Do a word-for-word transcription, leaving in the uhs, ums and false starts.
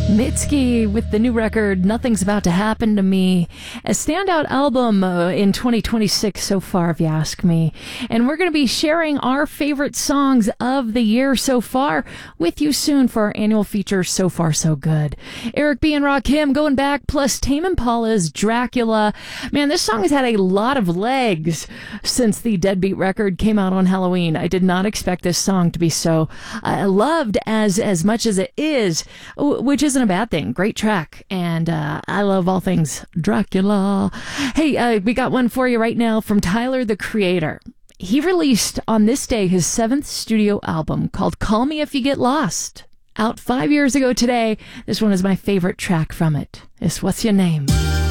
Mitski with the new record, Nothing's About to Happen to Me. A standout album uh, in twenty twenty-six so far, if you ask me. And we're going to be sharing our favorite songs of the year so far with you soon for our annual feature, So Far So Good. Eric B. and Rakim going back, plus Tame Impala's Dracula. Man, this song has had a lot of legs since the Deadbeat record came out on Halloween. I did not expect this song to be so uh, loved as, as much as it is, which isn't a bad thing. Great track. And uh, I love all things Dracula. Hey, uh, we got one for you right now from Tyler, the Creator. He released on this day his seventh studio album called Call Me If You Get Lost. Out five years ago today. This one is my favorite track from it. It's What's Your Name?